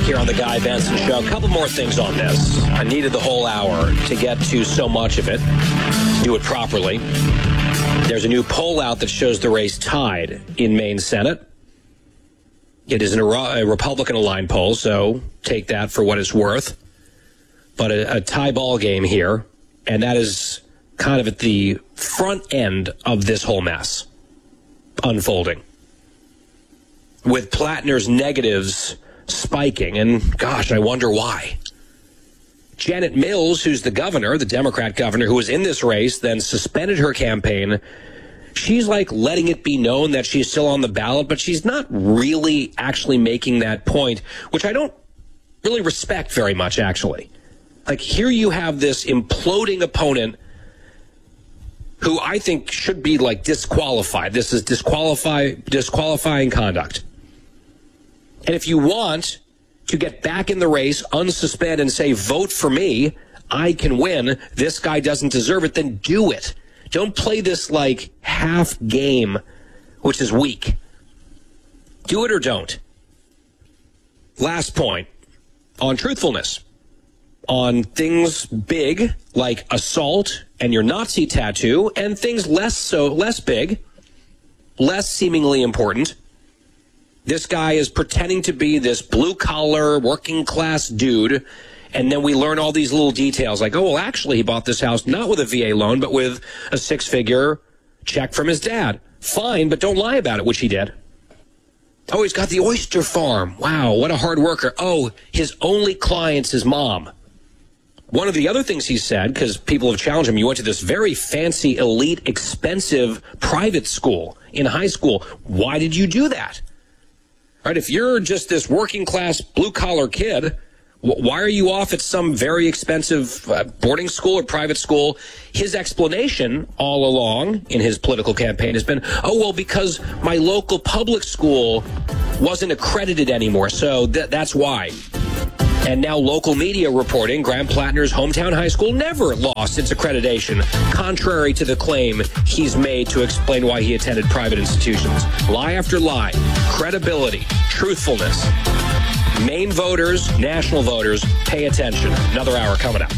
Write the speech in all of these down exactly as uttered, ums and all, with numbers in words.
here on the Guy Benson Show. A couple more things on this. I needed the whole hour to get to so much of it, to do it properly. There's a new poll out that shows the race tied in Maine Senate. It is an, a Republican-aligned poll, so take that for what it's worth. But a, a tie ball game here, and that is kind of at the front end of this whole mess unfolding, with Plattner's negatives spiking, and gosh, I wonder why. Janet Mills, who's the governor, the Democrat governor, who was in this race, then suspended her campaign. She's like letting it be known that she's still on the ballot, but she's not really actually making that point, which I don't really respect very much, actually. Like, here you have this imploding opponent who I think should be, like, disqualified. This is disqualify, disqualifying conduct. And if you want to get back in the race, unsuspend, and say, vote for me, I can win, this guy doesn't deserve it, then do it. Don't play this, like, half game, which is weak. Do it or don't. Last point on truthfulness. On things big, like assault and your Nazi tattoo, and things less so, less big, less seemingly important. This guy is pretending to be this blue-collar, working-class dude, and then we learn all these little details, like, oh, well, actually, he bought this house not with a V A loan, but with a six-figure check from his dad. Fine, but don't lie about it, which he did. Oh, he's got the oyster farm. Wow, what a hard worker. Oh, his only client's his mom. One of the other things he said, because people have challenged him, you went to this very fancy, elite, expensive private school in high school. Why did you do that? Right? If you're just this working-class, blue-collar kid, why are you off at some very expensive uh, boarding school or private school? His explanation all along in his political campaign has been, oh, well, because my local public school wasn't accredited anymore, so th- that's why. And now local media reporting Graham Plattner's hometown high school never lost its accreditation, contrary to the claim he's made to explain why he attended private institutions. Lie after lie, credibility, truthfulness. Maine voters, national voters, pay attention. Another hour coming up.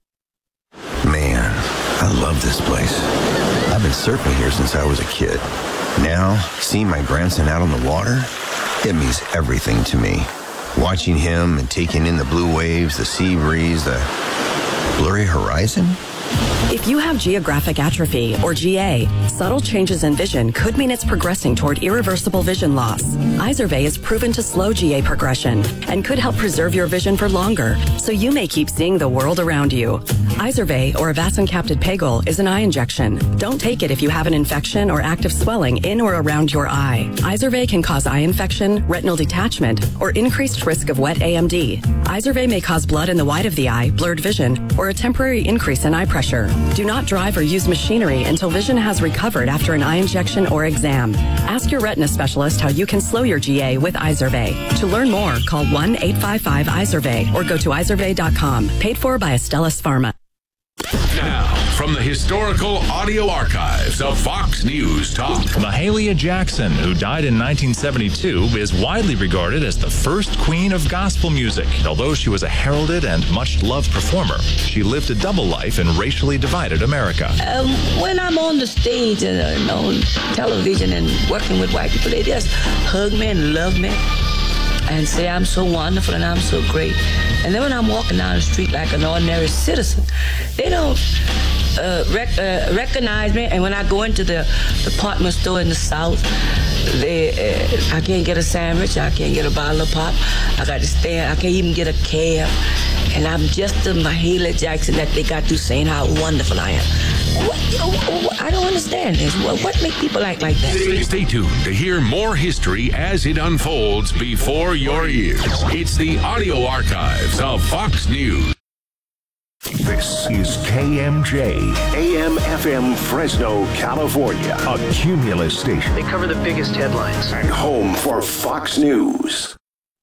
Man, I love this place. I've been surfing here since I was a kid. Now, seeing my grandson out on the water, it means everything to me. Watching him and taking in the blue waves, the sea breeze, the blurry horizon. If you have geographic atrophy, or G A, subtle changes in vision could mean it's progressing toward irreversible vision loss. Izervay is proven to slow G A progression and could help preserve your vision for longer, so you may keep seeing the world around you. Izervay, or avacincaptad pegol, is an eye injection. Don't take it if you have an infection or active swelling in or around your eye. Izervay can cause eye infection, retinal detachment, or increased risk of wet A M D. Izervay may cause blood in the white of the eye, blurred vision, or a temporary increase in eye pressure. Do not drive or use machinery until vision has recovered after an eye injection or exam. Ask your retina specialist how you can slow your G A with Izervay. To learn more, call one eight five five Izervay or go to izervay dot com. Paid for by Astellas Pharma. Now, from the historical audio archives of Fox News Talk. Mahalia Jackson, who died in nineteen seventy-two, is widely regarded as the first queen of gospel music. Although she was a heralded and much-loved performer, she lived a double life in racially divided America. Um, when I'm on the stage and uh, on television and working with white people, they just hug me and love me and say I'm so wonderful and I'm so great. And then when I'm walking down the street like an ordinary citizen, they don't uh, rec- uh, recognize me. And when I go into the department store in the South, they uh, I can't get a sandwich, I can't get a bottle of pop, I got to stand, I can't even get a cab. And I'm just the Mahalia Jackson that they got to saying how wonderful I am. What, what, I don't understand this. What, what make people act like that? Stay, stay tuned to hear more history as it unfolds before your ears. It's the audio archives of Fox News. This is K M J, A M F M Fresno, California, a Cumulus station. They cover the biggest headlines. And home for Fox News.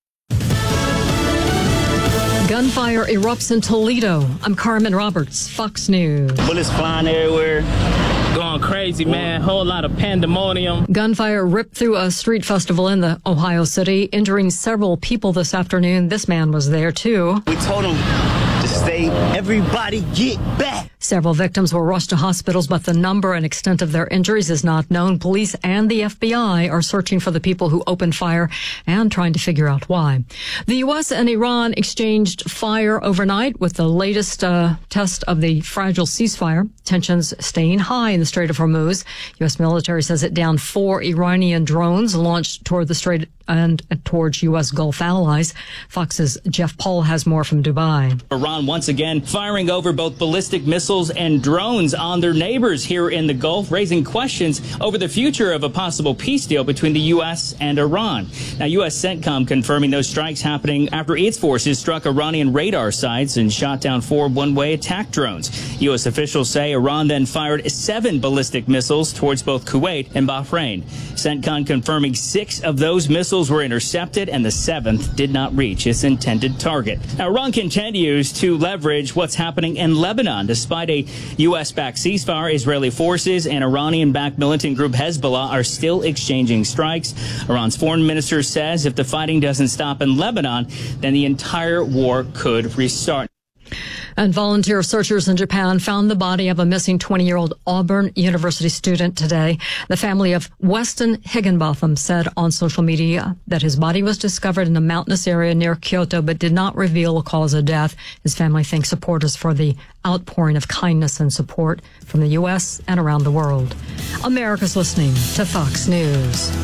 Gunfire erupts in Toledo. I'm Carmen Roberts, Fox News. Bullets flying everywhere. going crazy, man. Whole lot of pandemonium. Gunfire ripped through a street festival in the Ohio City, injuring several people this afternoon. This man was there, too. We told him to stay. Everybody get back. Several victims were rushed to hospitals, but the number and extent of their injuries is not known. Police and the F B I are searching for the people who opened fire and trying to figure out why. The U S and Iran exchanged fire overnight with the latest uh, test of the fragile ceasefire. Tensions staying high in the Strait of Hormuz. U S military says it downed four Iranian drones launched toward the Strait and towards U S Gulf allies. Fox's Jeff Paul has more from Dubai. Iran once again firing over both ballistic missiles and drones on their neighbors here in the Gulf, raising questions over the future of a possible peace deal between the U S and Iran. Now, U S CENTCOM confirming those strikes happening after its forces struck Iranian radar sites and shot down four one-way attack drones. U S officials say Iran then fired seven ballistic missiles towards both Kuwait and Bahrain. CENTCOM confirming six of those missiles were intercepted and the seventh did not reach its intended target. Now, Iran continues to leverage what's happening in Lebanon. Despite a U S-backed ceasefire, Israeli forces and Iranian-backed militant group Hezbollah are still exchanging strikes. Iran's foreign minister says if the fighting doesn't stop in Lebanon, then the entire war could restart. And volunteer searchers in Japan found the body of a missing twenty-year-old Auburn University student today. The family of Weston Higginbotham said on social media that his body was discovered in a mountainous area near Kyoto, but did not reveal a cause of death. His family thanks supporters for the outpouring of kindness and support from the U S and around the world. America's listening to Fox News.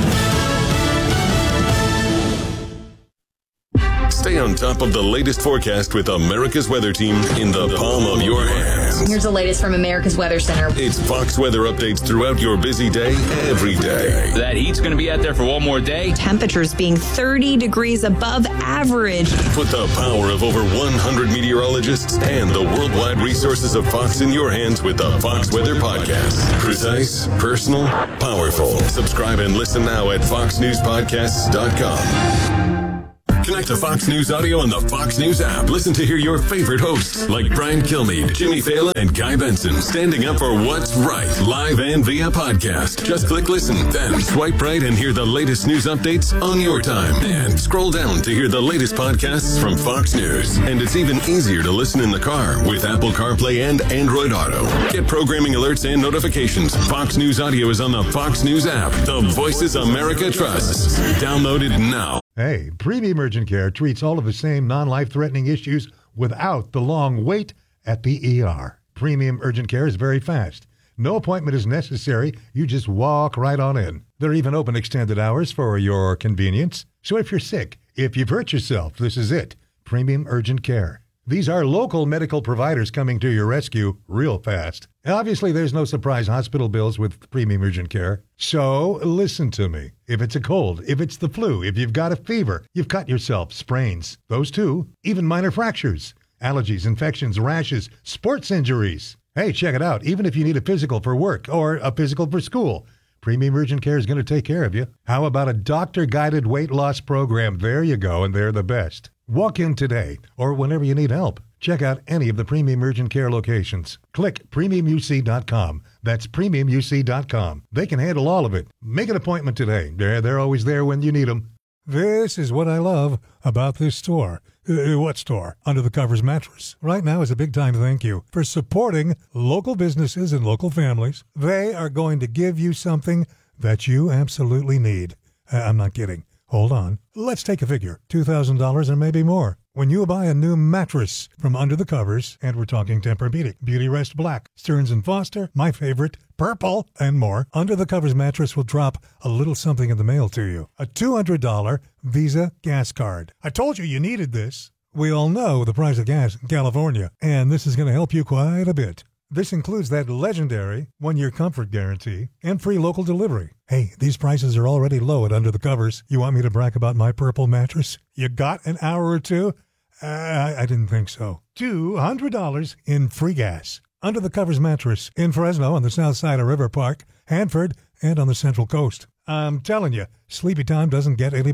Stay on top of the latest forecast with America's Weather Team in the palm of your hands. Here's the latest from America's Weather Center. It's Fox weather updates throughout your busy day, every day. That heat's going to be out there for one more day. Temperatures being thirty degrees above average. Put the power of over one hundred meteorologists and the worldwide resources of Fox in your hands with the Fox Weather Podcast. Precise, personal, powerful. Subscribe and listen now at fox news podcasts dot com. Connect to Fox News Audio on the Fox News app. Listen to hear your favorite hosts like Brian Kilmeade, Jimmy Fallon, and Guy Benson standing up for what's right, live and via podcast. Just click listen, then swipe right and hear the latest news updates on your time. And scroll down to hear the latest podcasts from Fox News. And it's even easier to listen in the car with Apple CarPlay and Android Auto. Get programming alerts and notifications. Fox News Audio is on the Fox News app. The voices America trusts. Download it now. Hey, Premium Urgent Care treats all of the same non-life-threatening issues without the long wait at the E R. Premium Urgent Care is very fast. No appointment is necessary. You just walk right on in. They're even open extended hours for your convenience. So if you're sick, if you've hurt yourself, this is it. Premium Urgent Care. These are local medical providers coming to your rescue real fast. Obviously, there's no surprise hospital bills with Premium Urgent Care. So listen to me. If it's a cold, if it's the flu, if you've got a fever, you've cut yourself, sprains, those too, even minor fractures, allergies, infections, rashes, sports injuries. Hey, check it out. Even if you need a physical for work or a physical for school, Premium Urgent Care is going to take care of you. How about a doctor-guided weight loss program? There you go, and they're the best. Walk in today or whenever you need help. Check out any of the Premium Urgent Care locations. Click premium u c dot com. That's premium u c dot com. They can handle all of it. Make an appointment today. They're, they're always there when you need them. This is what I love about this store. Uh, what store? Under the Covers Mattress. Right now is a big-time thank you for supporting local businesses and local families. They are going to give you something that you absolutely need. Uh, I'm not kidding. Hold on. Let's take a figure. two thousand dollars or maybe more. When you buy a new mattress from Under the Covers, and we're talking Tempur-Pedic, Beauty Rest Black, Stearns and Foster, my favorite, Purple, and more, Under the Covers mattress will drop a little something in the mail to you. A two hundred dollars Visa gas card. I told you you needed this. We all know the price of gas in California, and this is going to help you quite a bit. This includes that legendary one-year comfort guarantee and free local delivery. Hey, these prices are already low at Under the Covers. You want me to brag about my Purple mattress? You got an hour or two? Uh, I, I didn't think so. two hundred dollars in free gas. Under the Covers mattress in Fresno on the south side of River Park, Hanford, and on the Central Coast. I'm telling you, sleepy time doesn't get any better.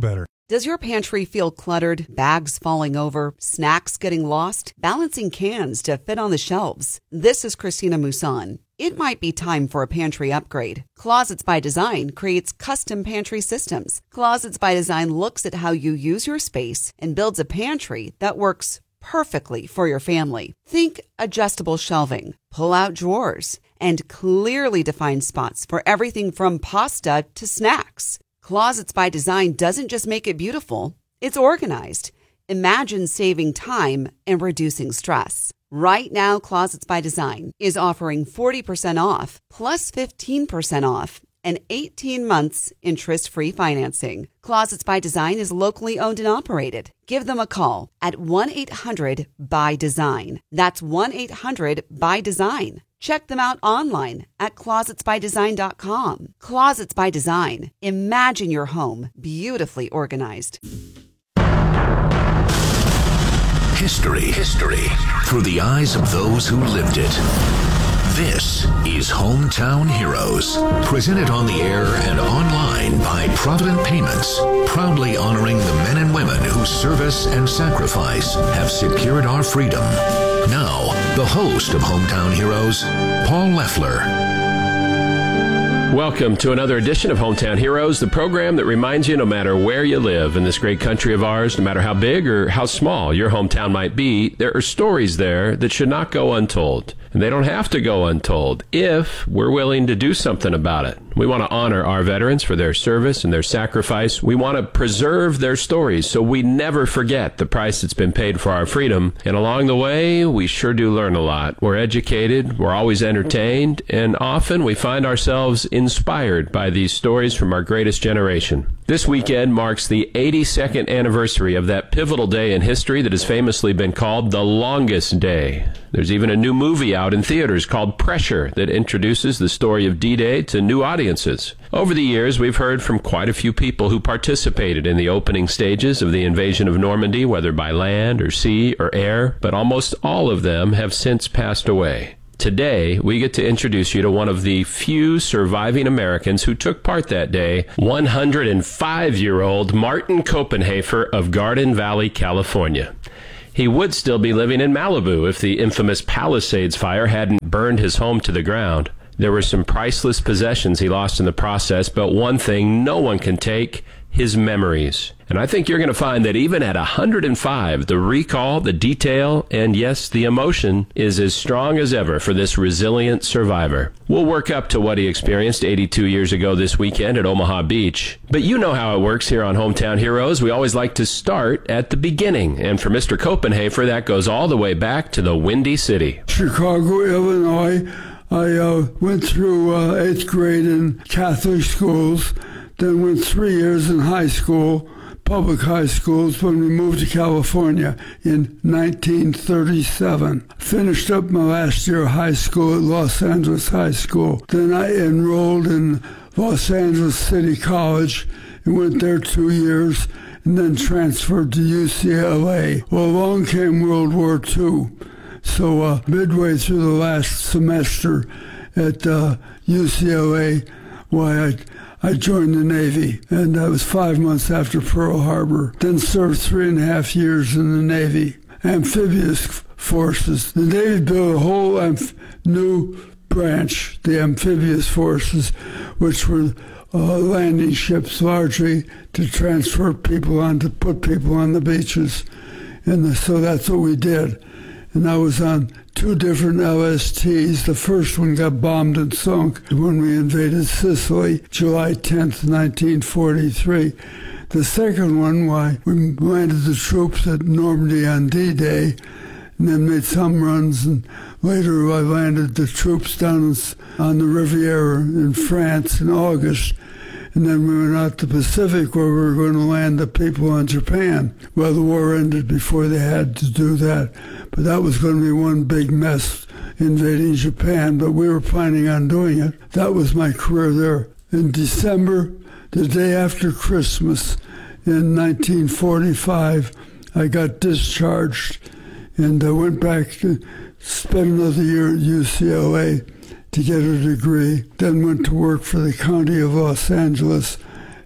Does your pantry feel cluttered, bags falling over, snacks getting lost, balancing cans to fit on the shelves? This is Christina Musan. It might be time for a pantry upgrade. Closets by Design creates custom pantry systems. Closets by Design looks at how you use your space and builds a pantry that works perfectly for your family. Think adjustable shelving, pull-out drawers, and clearly defined spots for everything from pasta to snacks. Closets by Design doesn't just make it beautiful, it's organized. Imagine saving time and reducing stress. Right now, Closets by Design is offering forty percent off plus fifteen percent off and eighteen months interest-free financing. Closets by Design is locally owned and operated. Give them a call at one eight hundred by design. That's one eight hundred by design. Check them out online at closets by design dot com. Closets by Design. Imagine your home beautifully organized. History. History. Through the eyes of those who lived it. This is Hometown Heroes. Presented on the air and online by Provident Payments. Proudly honoring the men and women whose service and sacrifice have secured our freedom. Now, the host of Hometown Heroes, Paul Leffler. Welcome to another edition of Hometown Heroes, the program that reminds you no matter where you live in this great country of ours, no matter how big or how small your hometown might be, there are stories there that should not go untold. And they don't have to go untold if we're willing to do something about it. We want to honor our veterans for their service and their sacrifice. We want to preserve their stories so we never forget the price that's been paid for our freedom. And along the way, we sure do learn a lot. We're educated, we're always entertained, and often we find ourselves inspired by these stories from our greatest generation. This weekend marks the eighty-second anniversary of that pivotal day in history that has famously been called the longest day. There's even a new movie out in theaters called Pressure that introduces the story of D-Day to new audiences. Over the years, we've heard from quite a few people who participated in the opening stages of the invasion of Normandy, whether by land or sea or air, but almost all of them have since passed away. Today, we get to introduce you to one of the few surviving Americans who took part that day, one hundred five-year-old Martin Copenhaver of Garden Valley, California. He would still be living in Malibu if the infamous Palisades fire hadn't burned his home to the ground. There were some priceless possessions he lost in the process, but one thing no one can take, his memories. And I think you're going to find that even at one hundred five, the recall, the detail, and yes, the emotion is as strong as ever for this resilient survivor. We'll work up to what he experienced eighty-two years ago this weekend at Omaha Beach. But you know how it works here on Hometown Heroes. We always like to start at the beginning. And for Mister Copenhaver, that goes all the way back to the Windy City. Chicago, Illinois. I uh, went through uh, eighth grade in Catholic schools, then went three years in high school, public high schools, when we moved to California in nineteen thirty-seven. Finished up my last year of high school at Los Angeles High School. Then I enrolled in Los Angeles City College and went there two years and then transferred to U C L A. Well, along came World War Two. So uh, midway through the last semester at uh, U C L A, why I I joined the Navy, and that was five months after Pearl Harbor. Then served three and a half years in the Navy. Amphibious forces. The Navy built a whole amph- new branch, the amphibious forces, which were uh, landing ships largely to transfer people on, to put people on the beaches. And the, so that's what we did. And I was on two different L S Ts. The first one got bombed and sunk when we invaded Sicily, July tenth, nineteen forty-three. The second one, why, we landed the troops at Normandy on D-Day, and then made some runs, and later I landed the troops down on the Riviera in France in August. And then we went out to the Pacific where we were going to land the people on Japan. Well, the war ended before they had to do that. But that was going to be one big mess, invading Japan, but we were planning on doing it. That was my career there. In December, the day after Christmas, in nineteen forty-five, I got discharged, and I went back to spend another year at U C L A to get a degree, then went to work for the County of Los Angeles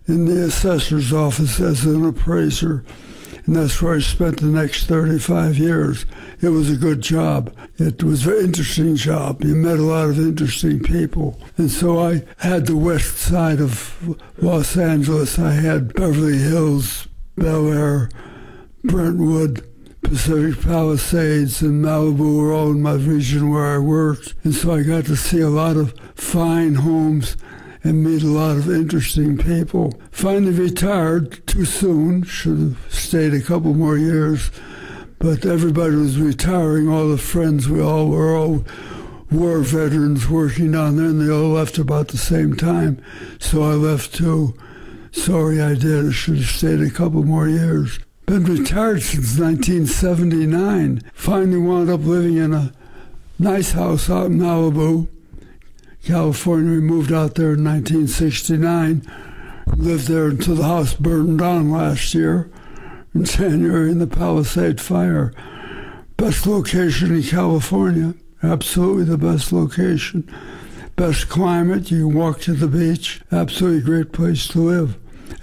in the assessor's office as an appraiser. And that's where I spent the next thirty-five years. It was a good job. It was an interesting job. You met a lot of interesting people. And so I had the west side of Los Angeles. I had Beverly Hills, Bel Air, Brentwood, Pacific Palisades, and Malibu were all in my region where I worked. And so I got to see a lot of fine homes and meet a lot of interesting people. Finally retired too soon, should have stayed a couple more years, but everybody was retiring, all the friends, we all were all war veterans working down there, and they all left about the same time, so I left too. Sorry I did, I should have stayed a couple more years. Been retired since nineteen seventy-nine, finally wound up living in a nice house out in Malibu, California. We moved out there in nineteen sixty-nine, lived there until the house burned down last year in January in the Palisade fire. Best location in California, absolutely the best location. Best climate, you can walk to the beach, absolutely great place to live,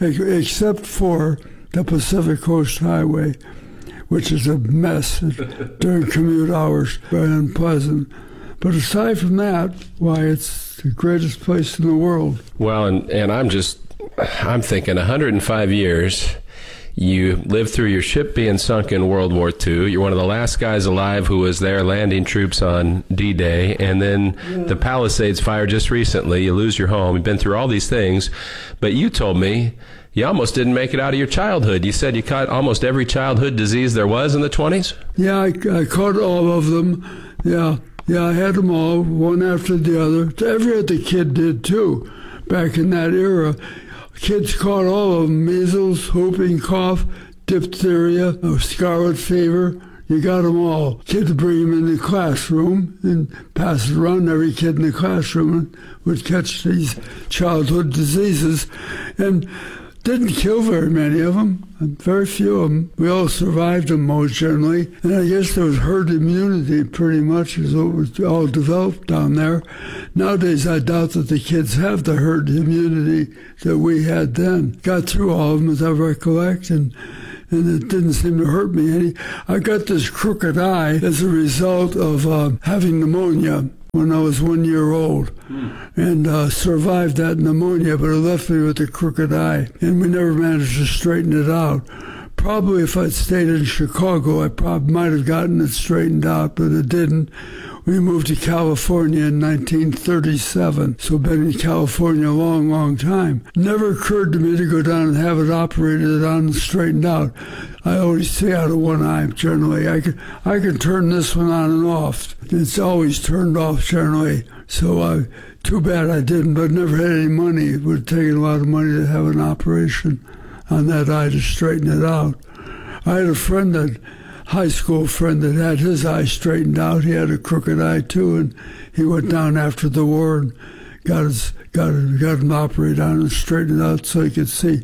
except for the Pacific Coast Highway, which is a mess during commute hours, very unpleasant. But aside from that, why, it's the greatest place in the world. Well, and, and I'm just, I'm thinking one hundred five years, you lived through your ship being sunk in World War Two. You're one of the last guys alive who was there landing troops on D-Day. And then yeah. the Palisades fire just recently. You lose your home. You've been through all these things. But you told me you almost didn't make it out of your childhood. You said you caught almost every childhood disease there was in the twenties? Yeah, I, I caught all of them. Yeah. Yeah, I had them all, one after the other. Every other kid did, too, back in that era. Kids caught all of them: measles, whooping cough, diphtheria, scarlet fever. You got them all. Kids bring them in the classroom and pass it around. Every kid in the classroom would catch these childhood diseases. And didn't kill very many of them, very few of them. We all survived them most generally. And I guess there was herd immunity pretty much as it was all developed down there. Nowadays, I doubt that the kids have the herd immunity that we had then. Got through all of them, as I recollect, and and it didn't seem to hurt me any. I got this crooked eye as a result of uh, having pneumonia when I was one year old, mm. and uh, survived that pneumonia, but it left me with a crooked eye, and we never managed to straighten it out. Probably if I'd stayed in Chicago, I probably might have gotten it straightened out, but it didn't. We moved to California in nineteen thirty-seven, so been in California a long, long time. Never occurred to me to go down and have it operated on and straightened out. I always see out of one eye, generally. I can, I can turn this one on and off. It's always turned off, generally. So I, too bad I didn't, but never had any money. It would have taken a lot of money to have an operation on that eye to straighten it out. I had a friend that... high school friend that had his eye straightened out. He had a crooked eye too, and he went down after the war and got his got it, got him operated on and straightened out so he could see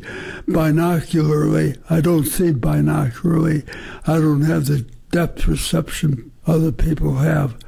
binocularly. I don't see binocularly. I don't have the depth perception other people have.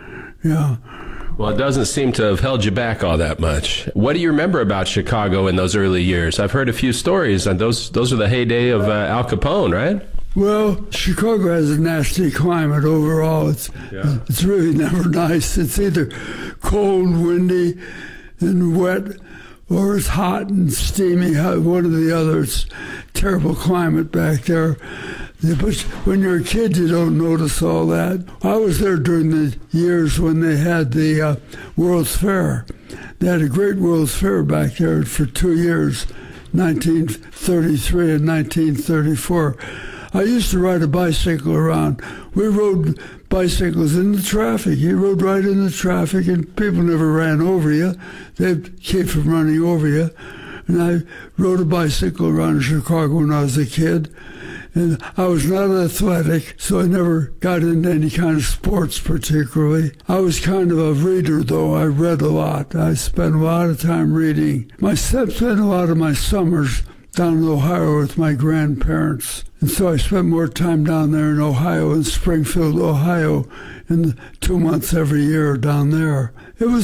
Yeah. Well, it doesn't seem to have held you back all that much. What do you remember about Chicago in those early years? I've heard a few stories, and those those are the heyday of uh, Al Capone, right? Well, Chicago has a nasty climate overall. It's yeah. it's really never nice. It's either cold, windy, and wet, or it's hot and steamy. One or the other. It's terrible climate back there. But when you're a kid, you don't notice all that. I was there during the years when they had the uh, World's Fair. They had a great World's Fair back there for two years, nineteen thirty-three and nineteen thirty-four. I used to ride a bicycle around. We rode bicycles in the traffic. You rode right in the traffic, and people never ran over you. They'd keep from running over you. And I rode a bicycle around Chicago when I was a kid. And I was not athletic, so I never got into any kind of sports particularly. I was kind of a reader, though. I read a lot. I spent a lot of time reading. I spent a lot of my summers down in Ohio with my grandparents. And so I spent more time down there in Ohio, in Springfield, Ohio, in the two months every year down there. It was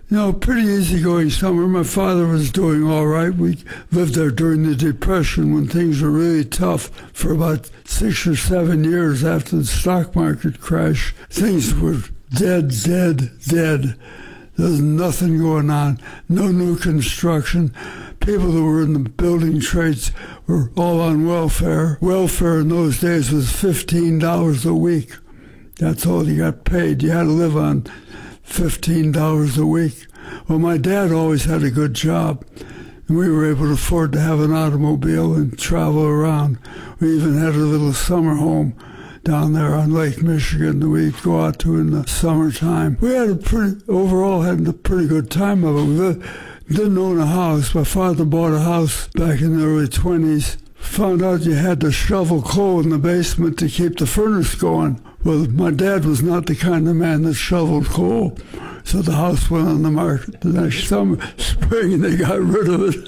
you know, pretty easygoing summer. My father was doing all right. We lived there during the Depression when things were really tough for about six or seven years after the stock market crash. Things were dead, dead, dead. There was nothing going on, no new construction. People that were in the building trades were all on welfare. Welfare in those days was fifteen dollars a week. That's all you got paid. You had to live on fifteen dollars a week. Well, my dad always had a good job, and we were able to afford to have an automobile and travel around. We even had a little summer home down there on Lake Michigan that we'd go out to in the summertime. We had a pretty, overall had a pretty good time of it. We didn't own a house. My father bought a house back in the early twenties. Found out you had to shovel coal in the basement to keep the furnace going. Well, my dad was not the kind of man that shoveled coal. So the house went on the market the next summer, spring, and they got rid of it.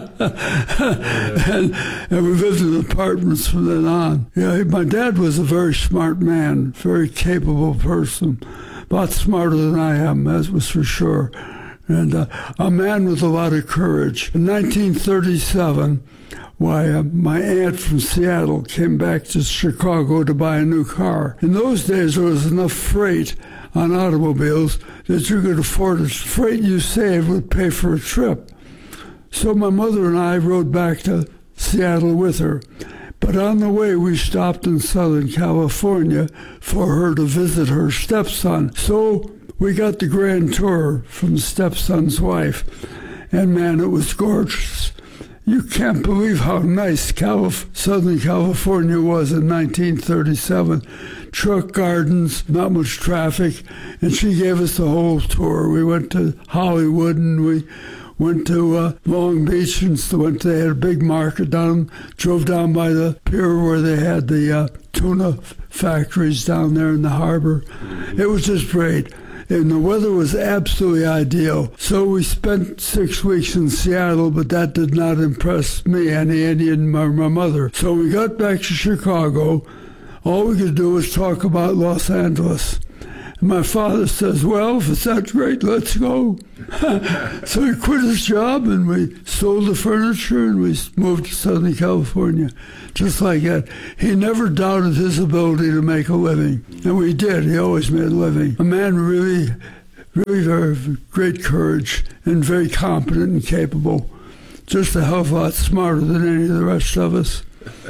and, and we lived in apartments from then on. Yeah, my dad was a very smart man, very capable person, a lot smarter than I am, that was for sure. And uh, a man with a lot of courage. In nineteen thirty-seven, why, uh, my aunt from Seattle came back to Chicago to buy a new car. In those days, there was enough freight on automobiles that you could afford it. Freight you saved would pay for a trip. So my mother and I rode back to Seattle with her. But on the way, we stopped in Southern California for her to visit her stepson. So we got the grand tour from the stepson's wife. And man, it was gorgeous. You can't believe how nice Calif- Southern California was in nineteen thirty-seven. Truck gardens, not much traffic, and she gave us the whole tour. We went to Hollywood and we went to uh, Long Beach and so went to, they had a big market down, drove down by the pier where they had the uh, tuna factories down there in the harbor. It was just great. And the weather was absolutely ideal. So we spent six weeks in Seattle, but that did not impress me, any Indian, my, my mother. So we got back to Chicago. All we could do was talk about Los Angeles. And my father says, well, if it's that great, let's go. So he quit his job, and we sold the furniture, and we moved to Southern California, just like that. He never doubted his ability to make a living, and we did. He always made a living. A man really, really very great courage and very competent and capable, just a hell of a lot smarter than any of the rest of us.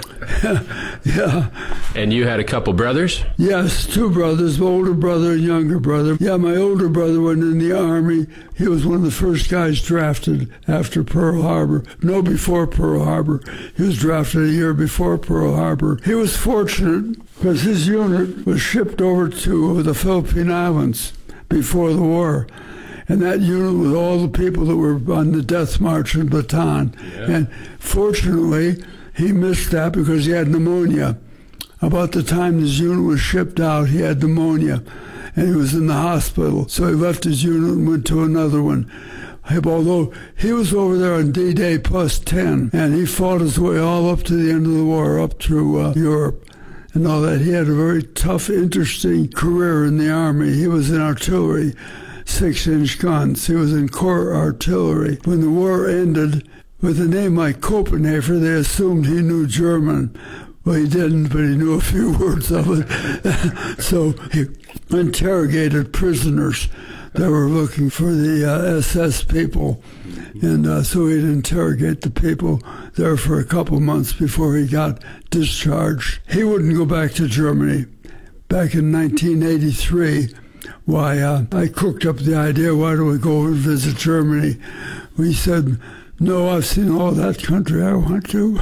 Yeah. And you had a couple brothers? Yes, two brothers, older brother and younger brother. Yeah, my older brother went in the Army. He was one of the first guys drafted after Pearl Harbor. No, before Pearl Harbor. He was drafted a year before Pearl Harbor. He was fortunate because his unit was shipped over to the Philippine Islands before the war. And that unit was all the people that were on the Death March in Bataan. Yeah. And fortunately, he missed that because he had pneumonia. About the time his unit was shipped out, he had pneumonia, and he was in the hospital. So he left his unit and went to another one. Although he was over there on D-Day plus ten, and he fought his way all up to the end of the war, up through uh, Europe and all that. He had a very tough, interesting career in the Army. He was in artillery, six-inch guns. He was in corps artillery. When the war ended, with a name like Copenhagen, they assumed he knew German. Well, he didn't, but he knew a few words of it. So he interrogated prisoners that were looking for the uh, S S people. And uh, so he'd interrogate the people there for a couple months before he got discharged. He wouldn't go back to Germany. Back in nineteen eighty-three, why, uh, I cooked up the idea, why don't we go and visit Germany? We said, no, I've seen all that country I want to.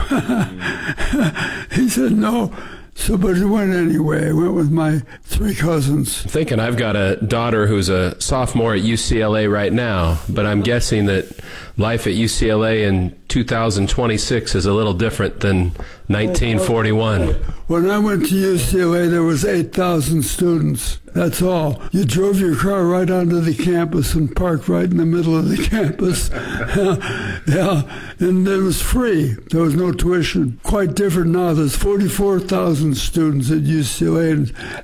He said, no. So, but he went anyway. I went with my three cousins. I'm thinking I've got a daughter who's a sophomore at U C L A right now, but I'm guessing that life at U C L A in two thousand twenty-six is a little different than nineteen forty-one. When I went to U C L A, there was eight thousand students. That's all. You drove your car right onto the campus and parked right in the middle of the campus. Yeah, and it was free. There was no tuition. Quite different now. There's forty-four thousand students at U C L A, and absolutely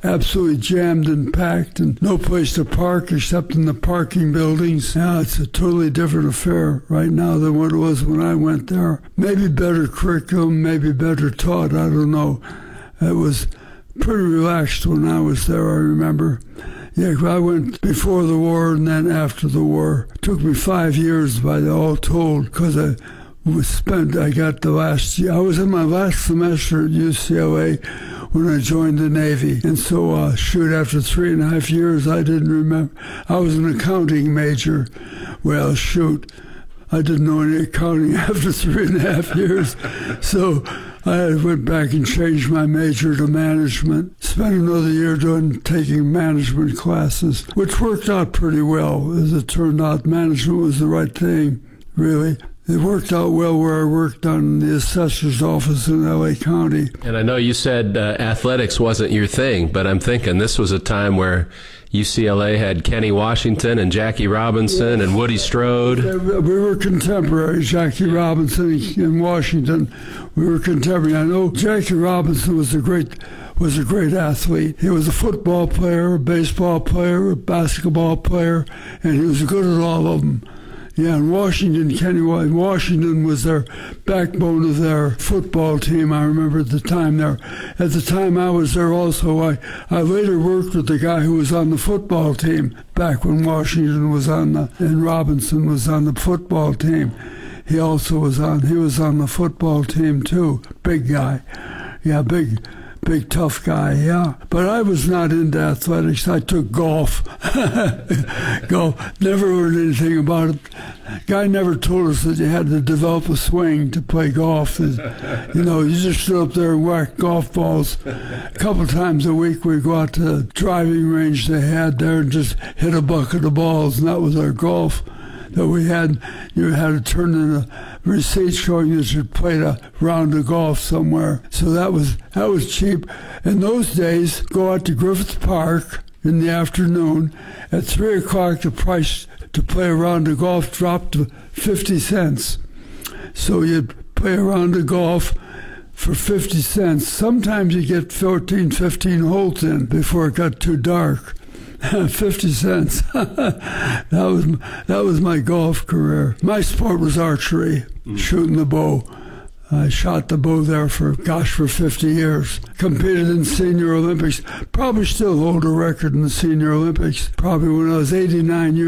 absolutely jammed and packed and no place to park except in the parking buildings. Now it's a totally different affair right now than what it was when I went there. Maybe better curriculum, maybe better taught, I don't know. It was pretty relaxed when I was there, I remember. Yeah, I went before the war and then after the war. It took me five years by the all told, because I was spent, I got the last year. I was in my last semester at U C L A when I joined the Navy. And so, uh, shoot, after three and a half years, I didn't remember. I was an accounting major. Well, shoot, I didn't know any accounting after three and a half years. So I went back and changed my major to management. Spent another year doing taking management classes, which worked out pretty well. As it turned out, management was the right thing, really. It worked out well where I worked on the assessor's office in L A County. And I know you said uh, athletics wasn't your thing, but I'm thinking this was a time where U C L A had Kenny Washington and Jackie Robinson and Woody Strode. We were contemporaries, Jackie Robinson and Washington. We were contemporary. I know Jackie Robinson was a great was a great athlete. He was a football player, a baseball player, a basketball player, and he was good at all of them. Yeah, and Washington, Kenny Washington was their backbone of their football team. I remember at the time there. At the time I was there also, I, I later worked with the guy who was on the football team back when Washington was on the, and Robinson was on the football team. He also was on, he was on the football team too. Big guy. Yeah, big, big tough guy, yeah. But I was not into athletics. I took golf. Golf. Never learned anything about it. Guy never told us that you had to develop a swing to play golf. You know, you just stood up there and whacked golf balls. A couple times a week we'd go out to the driving range they had there and just hit a bucket of balls, and that was our golf that we had. You had to turn in a receipt showing that you played a round of golf somewhere. So that was that was cheap. In those days, go out to Griffith Park in the afternoon. At three o'clock, the price to play a round of golf dropped to fifty cents. So you'd play a round of golf for fifty cents. Sometimes you get fourteen, fifteen holes in before it got too dark. fifty cents. that was that was my golf career. My sport was archery, mm. shooting the bow. I shot the bow there for, gosh, for fifty years. Competed in Senior Olympics. Probably still hold a record in the Senior Olympics. Probably when I was eighty-nine years